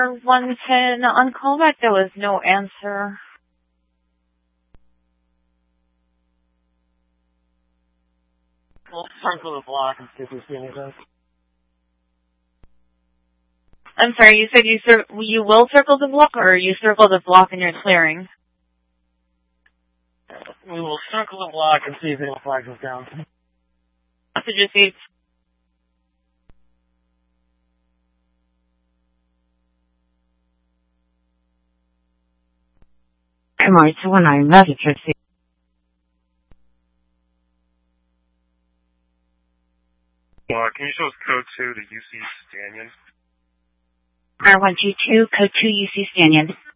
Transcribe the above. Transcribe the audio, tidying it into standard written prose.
110, on callback there was no answer. We'll circle the block and see if we see anything. I'm sorry, you said you will circle the block, or you circle the block and you're clearing? We will circle the block and see if anyone flags us down. Message received. MR219 message received. Can you show us code 2 to UC Stanyan? R122, code 2 UC Stanyan.